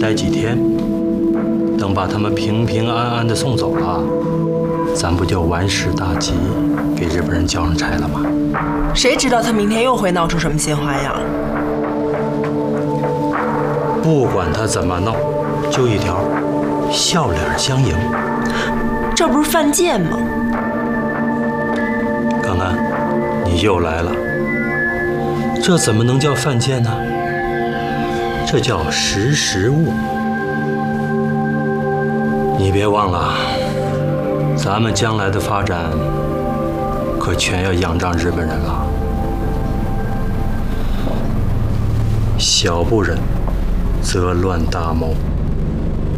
待几天，等把他们平平安安的送走了，咱不就万事大吉，给日本人交上差了吗？ 谁知道他明天又会闹出什么新花样？ 不管他怎么闹，就一条，笑脸相迎。 这不是犯贱吗？ 刚刚，你又来了。这怎么能叫犯贱呢？这叫识时务。你别忘了，咱们将来的发展可全要仰仗日本人了。小不忍则乱大谋。